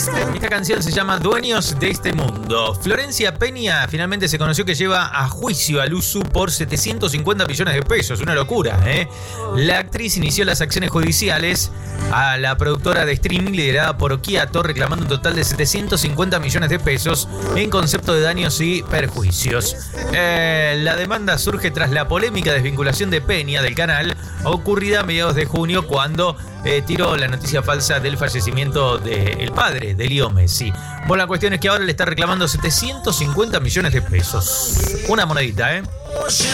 Esta canción se llama Dueños de este Mundo. Florencia Peña finalmente se conoció que lleva a juicio a Luzu por 750 millones de pesos. Una locura, ¿eh? La actriz inició las acciones judiciales a la productora de streaming liderada por Occhiato, reclamando un total de 750 millones de pesos en concepto de daños y perjuicios. La demanda surge tras la polémica desvinculación de Peña del canal, ocurrida a mediados de junio, cuando tiró la noticia falsa del fallecimiento del padre de Leo Messi. Bueno, la cuestión es que ahora le está reclamando 750 millones de pesos. Una monedita, ¿eh?